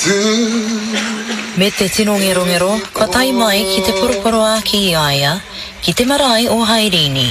Me te tino ngero, ka tai mai ki te poroporo a ki iaia, ki te marae o Hairini.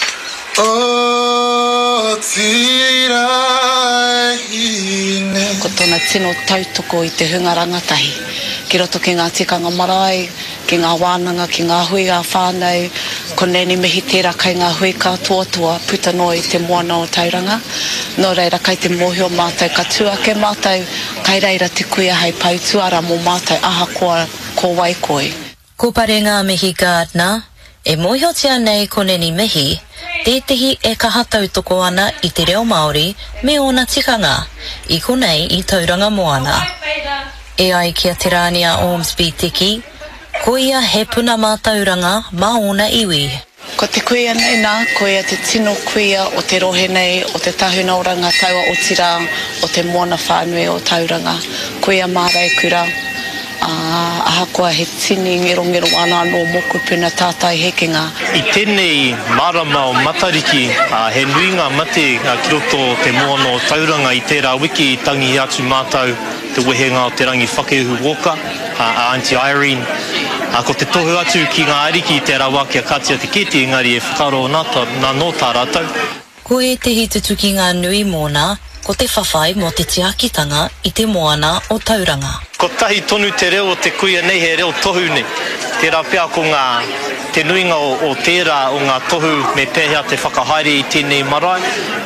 Ko tōna tino tautoko i te hunga rangatahi. Ki roto ki ngā tikanga marae, ki ngā wānanga, ki ngā hui a whānau, ko neni mihi tērā kai ngā hui ka tuatua, puta no i te moana o tauranga. Nō reira, kai te mōhio mātou, ka tuake mātou, kai reira te kuia hei pautuara mō mātou aha ko waikoi. Ko pare ngā mihi Gardner, e mōhiotia nei ko neni mihi, tētehi e kaha tautoko ana i te reo Māori me ona tikanga, i konei i tauranga moana. E ai kia te rānia Ormsby tiki, ko ia he puna mā tauranga mā ona iwi. Ko te kuia nei nā, ko ia te tino kuia o te rohe nei, o te tahuna o ranga taua o tira, o te moana whānui o tauranga. Kuia mārei kura, ahakoa he tini ngero ana no moku puna tātai hekenga. I tēnei marama o matariki, he nui ngā mate ki roto te moana o tauranga i tērā wiki tangi atu mātou te wehenga o te rangi whakehu woka, a Auntie Irene. Ko te tohu atu ki ngā ariki i tērā wākia katia te keti, engari e whakaro nā no tā rātou. Ko e te hitutu ki ngā nui mōna, ko te whawhai mō te tiakitanga i te moana o tauranga. Ko tahi tonu te reo o te kuia nei he reo tohu nei. Tērā pēr ko ngā te nuinga o tērā o ngā tohu me pēhea te whakahaere i tēnei marae.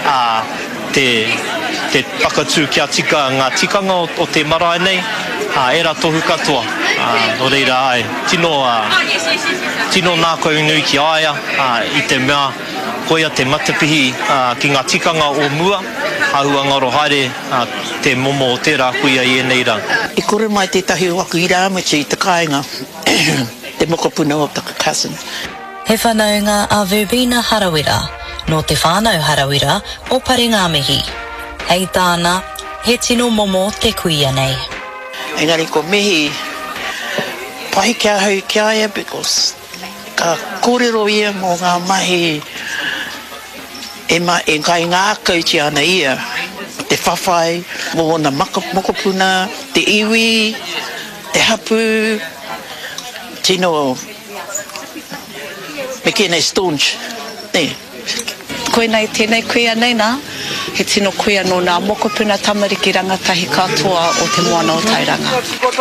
Te pakatū kia tika ngā tikanga o te marae nei. Era tohu katoa. No reira ai. Tino nā koe nui ki aia i te mea. Koia te matapihi ki ngā tikanga o mua. Ahua ngaro haere te momo o tērā kuia i enei rang. I kore mai tētahi waku i rāmachi i te kāinga. Te mokopuna o taka cousin. He whanaunga a Verbena Harawira, no te whānau Harawira o Parengāmihi. Hei tāna, he tino momo te kuia nei. Engari ko mihi, pahi kia hau kia ia because ka kōrero ia mō ngā mahi e kai ngā kauti ana ia. Te whawhai, mō na mokopuna, te iwi, te hapu, tino me kēnei staunch. Koe nei tēnei kuia nei nā, he tino kuia no ngā mokopuna tamariki rangatahi katoa o te moana o tauranga.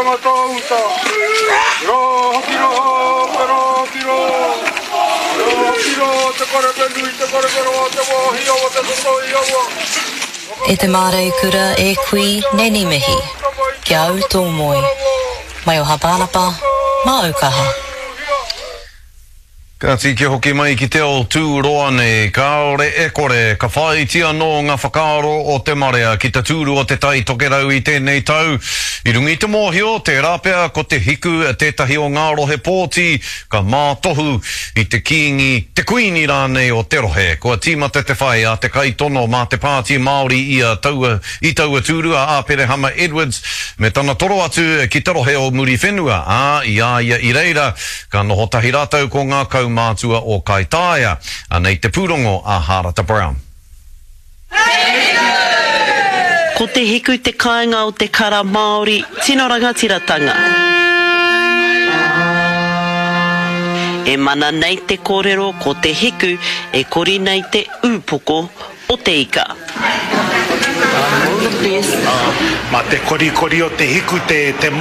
E te mārei kura e kui neni mihi, kia au tō moe. Mai o hapānapa, mā aukaha. Ka tiki hoki mai ki te o tūroa nei, ka ore e kore, ka whaitia no ngā whakaaro o te marea ki te tūru o te tai tokerau i tēnei tau. I rungi te mōhio, te rāpea ko te hiku tētahi o ngā rohe pōti, ka mātohu i te kiingi, te kuini rānei o te rohe. Kua tīmata te whai a te kaitono mā te pāti Māori i taua tūrua a Perehama Edwards, me tana toro atu ki te rohe o muri whenua, i aia i reira, ka noho tahi rātau ko ngā kau mātua o Kaitaia, anei te pūrongo a Harata Brown. Ko te hiku te kāinga o te kara Māori, tino rangatiratanga. E mana nei te kōrero ko te hiku, e kori nei te ūpoko o te ika. Ma te kori o te hiku te